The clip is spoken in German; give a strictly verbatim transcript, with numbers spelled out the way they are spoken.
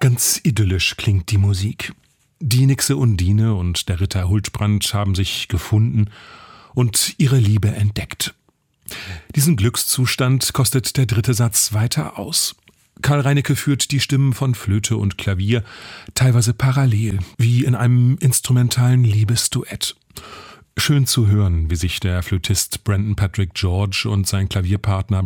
Ganz idyllisch klingt die Musik. Die Nixe Undine und der Ritter Huldbrand haben sich gefunden und ihre Liebe entdeckt. Diesen Glückszustand kostet der dritte Satz weiter aus. Karl Reinecke führt die Stimmen von Flöte und Klavier teilweise parallel, wie in einem instrumentalen Liebesduett. Schön zu hören, wie sich der Flötist Brandon Patrick George und sein Klavierpartner